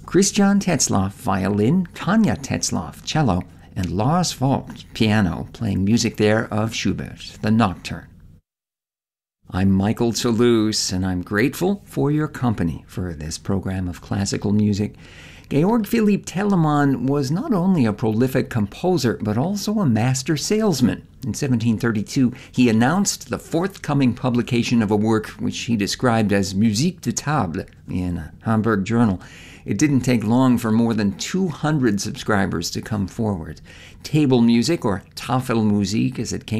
Christian Tetzlaff, violin, Tanja Tetzlaff, cello, and Lars Vogt, piano, playing music there of Schubert, the Nocturne. I'm Michael Toulouse, and I'm grateful for your company for this program of classical music. Georg Philipp Telemann was not only a prolific composer, but also a master salesman. In 1732, he announced the forthcoming publication of a work which he described as musique de table in a Hamburg journal. It didn't take long for more than 200 subscribers to come forward. Table music, or Tafelmusik as it came